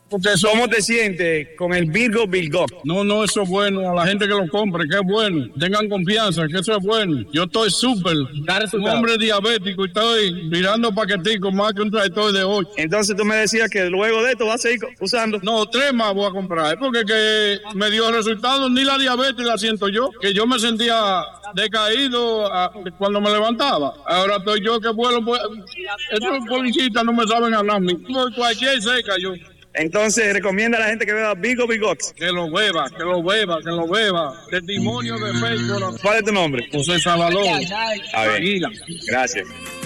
¿Cómo te sientes con el Virgo Bilgot? No, eso es bueno. A la gente que lo compre, que es bueno. Tengan confianza, que eso es bueno. Yo estoy súper. Un hombre diabético y estoy mirando paqueticos más que un tractor de 8. Entonces tú me decías que luego de esto vas a seguir usando. No, 3 más voy a comprar, porque que me dio resultados, ni la diabetes la siento yo, que yo me sentía decaído cuando me levantaba. Ahora estoy yo que vuelo, pues, estos policías no me saben hablar, cualquier seca yo. Entonces recomienda a la gente que beba Virgo Bilgot. Que lo beba. Testimonio de fe. ¿Cuál es tu nombre? José Salvador. A ver. Gracias.